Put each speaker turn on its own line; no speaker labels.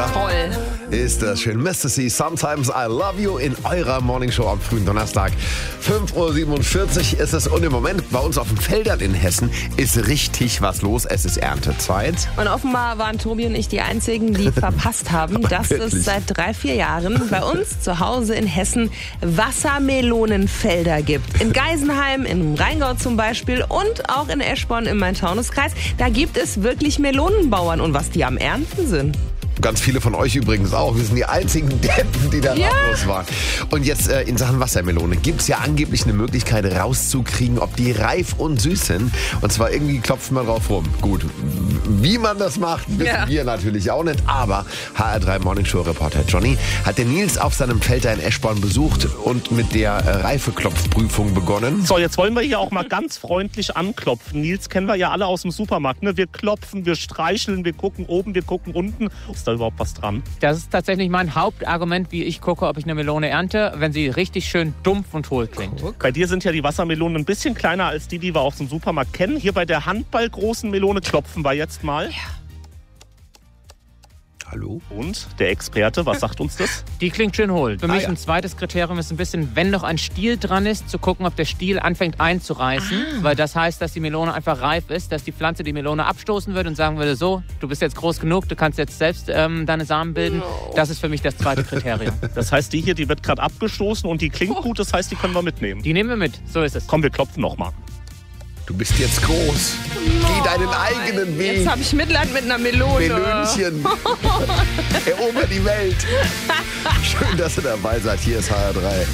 oder?
Toll.
Ist das schön. Mr. C, Sometimes I Love You in eurer Morningshow am frühen Donnerstag. 5:47 Uhr ist es und im Moment bei uns auf den Feldern in Hessen ist richtig was los. Es ist Erntezeit.
Und offenbar waren Tobi und ich die Einzigen, die verpasst haben, dass es seit 3-4 Jahren bei uns zu Hause in Hessen Wassermelonenfelder gibt. In Geisenheim, im Rheingau zum Beispiel und auch in Eschborn im Main-Taunus-Kreis. Da gibt es wirklich Melonenbauern und was die am Ernten sind.
Ganz viele von euch übrigens auch. Wir sind die einzigen Deppen, die da ratlos waren. Und jetzt in Sachen Wassermelone gibt es ja angeblich eine Möglichkeit rauszukriegen, ob die reif und süß sind. Und zwar irgendwie klopft man drauf rum. Gut, wie man das macht, wissen wir natürlich auch nicht. Aber HR3 Morningshow-Reporter Johnny hat den Nils auf seinem Feld in Eschborn besucht und mit der Reifeklopfprüfung begonnen.
So, jetzt wollen wir hier auch mal ganz freundlich anklopfen. Nils kennen wir ja alle aus dem Supermarkt. Ne? Wir klopfen, wir streicheln, wir gucken oben, wir gucken unten. Ist da überhaupt was dran?
Das ist tatsächlich mein Hauptargument, wie ich gucke, ob ich eine Melone ernte, wenn sie richtig schön dumpf und hohl klingt.
Bei dir sind ja die Wassermelonen ein bisschen kleiner als die wir aus dem Supermarkt kennen. Hier bei der handballgroßen Melone klopfen wir jetzt mal. Ja.
Hallo?
Und der Experte, was sagt uns das?
Die klingt schön hohl. Für mich ein zweites Kriterium ist ein bisschen, wenn noch ein Stiel dran ist, zu gucken, ob der Stiel anfängt einzureißen. Weil das heißt, dass die Melone einfach reif ist, dass die Pflanze die Melone abstoßen würde und sagen würde, so, du bist jetzt groß genug, du kannst jetzt selbst deine Samen bilden. Das ist für mich das zweite Kriterium.
Das heißt, die hier, die wird gerade abgestoßen und die klingt gut, das heißt, die können wir mitnehmen.
Die nehmen wir mit, so ist es.
Komm, wir klopfen nochmal.
Du bist jetzt groß. Geh deinen eigenen Weg.
Jetzt habe ich Mitleid mit einer Melone.
Melönchen. Erober die Welt. Schön, dass ihr dabei seid. Hier ist HR3.